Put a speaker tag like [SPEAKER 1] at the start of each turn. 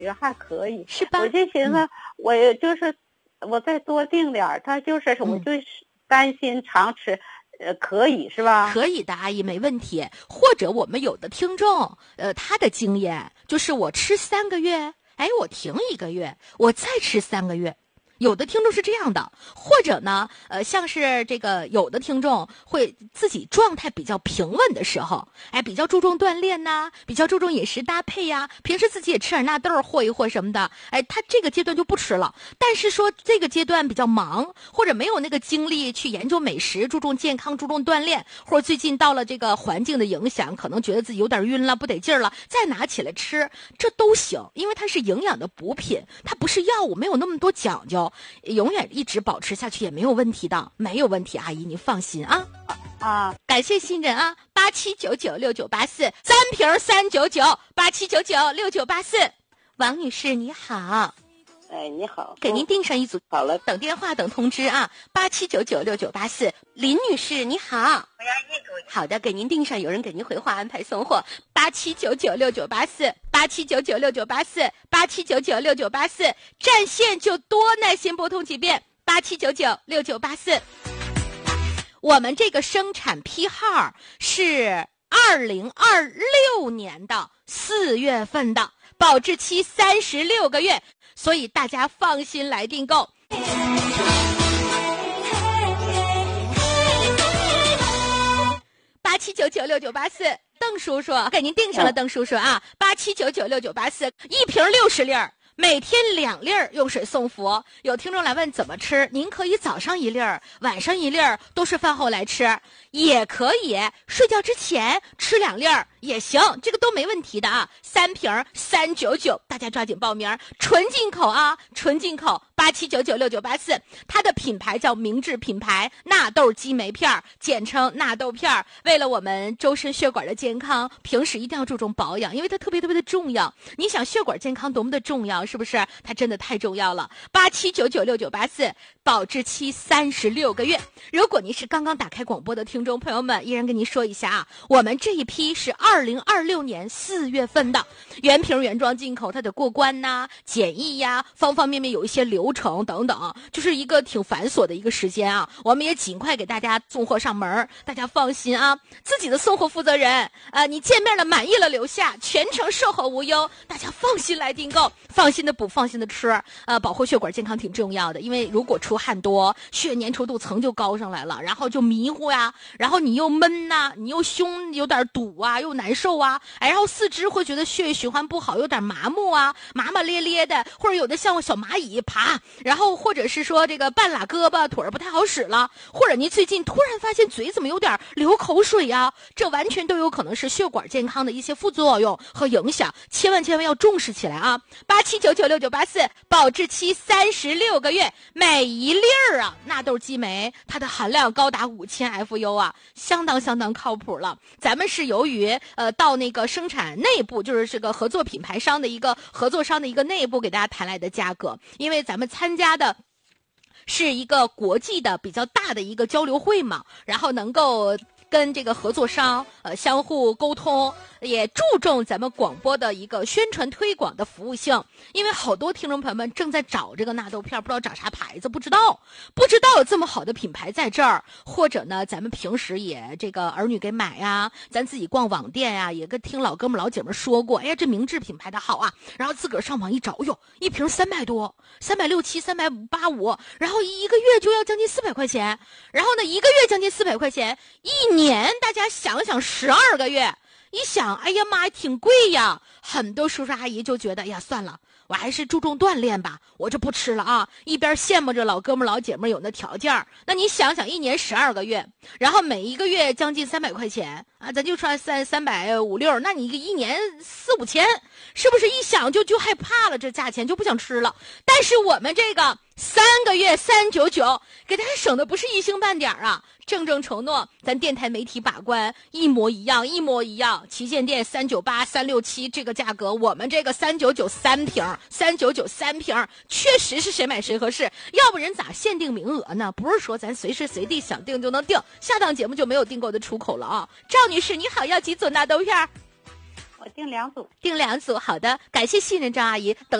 [SPEAKER 1] 觉还可以，
[SPEAKER 2] 是吧？
[SPEAKER 1] 我就寻思，我就是我再多订点，他就是我就是担心常吃。可以是吧？
[SPEAKER 2] 可以的，阿姨没问题。或者我们有的听众，他的经验就是我吃3个月，哎，我停1个月，我再吃3个月。有的听众是这样的，或者呢，像是这个有的听众会自己状态比较平稳的时候，哎，比较注重锻炼呐，比较注重饮食搭配呀，平时自己也吃点纳豆和一和什么的，哎，他这个阶段就不吃了。但是说这个阶段比较忙，或者没有那个精力去研究美食，注重健康，注重锻炼，或者最近到了这个环境的影响，可能觉得自己有点晕了，不得劲儿了，再拿起来吃，这都行，因为它是营养的补品，它不是药物，没有那么多讲究。永远一直保持下去也没有问题的，没有问题，阿姨你放心啊。感谢信任啊，87996984，3瓶399，87996984。王女士你好。
[SPEAKER 1] 哎，你好，
[SPEAKER 2] 给您订上一组，
[SPEAKER 1] 好了，
[SPEAKER 2] 等电话等通知啊，87996984。林女士你好，
[SPEAKER 3] 我要1组。
[SPEAKER 2] 好的，给您订上，有人给您回话安排送货，87996984，87996984，87996984，占线就多耐心拨通几遍，87996984。我们这个生产批号是2026年的4月份的，保质期36个月，所以大家放心来订购。87996984，邓叔叔给您订上了，邓叔叔啊，87996984，一瓶60粒儿。每天2粒儿，用水送服。有听众来问怎么吃，您可以早上1粒儿，晚上1粒儿，都是饭后来吃，也可以睡觉之前吃2粒儿也行，这个都没问题的啊。3瓶399，大家抓紧报名，纯进口啊，纯进口。87996984，它的品牌叫明治品牌纳豆激酶片，简称纳豆片。为了我们周身血管的健康，平时一定要注重保养，因为它特别特别的重要。你想血管健康多么的重要，是不是？它真的太重要了。87996984，保质期36个月。如果您是刚刚打开广播的听众朋友们，依然跟您说一下啊，我们这一批是2026年4月份的，原瓶原装进口，它得过关呐、检疫呀，方方面面有一些流程等等，就是一个挺繁琐的一个时间啊。我们也尽快给大家送货上门，大家放心啊，自己的送货负责人，你见面了满意了留下，全程售后无忧，大家放心来订购，放心的补，放心的吃，保护血管健康挺重要的，因为如果出汗多，血粘稠度层就高上来了，然后就迷糊呀，然后你又闷呐，你又胸有点堵啊，又难受啊，然后四肢会觉得血液循环不好，有点麻木啊，麻麻咧咧的，或者有的像小蚂蚁爬，然后或者是说这个半拉胳膊腿儿不太好使了，或者您最近突然发现嘴怎么有点流口水啊，这完全都有可能是血管健康的一些副作用和影响，千万要重视起来啊。87996984，保质期36个月，每1粒儿啊纳豆激酶它的含量高达5000 FU 啊，相当靠谱了。咱们是由于到那个生产内部，就是这个合作品牌商的一个合作商的一个内部给大家谈来的价格，因为咱们参加的是一个国际的比较大的一个交流会嘛，然后能够跟这个合作商相互沟通，也注重咱们广播的一个宣传推广的服务性。因为好多听众朋友们正在找这个纳豆片，不知道找啥牌子，不知道有这么好的品牌在这儿，或者呢咱们平时也这个儿女给买呀，咱自己逛网店呀，也跟听老哥们老姐们说过，哎呀这明治品牌的好啊，然后自个儿上网一找，哟，一瓶300多，367、385，然后一个月就要将近400块钱，然后呢一个月将近400块钱，一年大家想想12个月，一想，哎呀妈，挺贵呀！很多叔叔阿姨就觉得，哎呀，算了，我还是注重锻炼吧，我就不吃了啊！一边羡慕着老哥们老姐们有那条件，那你想想，一年12个月，然后每一个月将近300块钱啊，咱就说350-6，那你一年4-5千，是不是一想就害怕了？这价钱就不想吃了。但是我们这个3个月399，给大家省的不是一星半点啊！郑承诺，咱电台媒体把关一模一样。旗舰店398、367这个价格，我们这个399三瓶，399三瓶，确实是谁买谁合适。要不人咋限定名额呢？不是说咱随时随地想订就能订，下档节目就没有订购的出口了啊！赵女士，你好，要几组纳豆片？
[SPEAKER 1] 我订2组。
[SPEAKER 2] 订2组，好的，感谢信任张阿姨。等。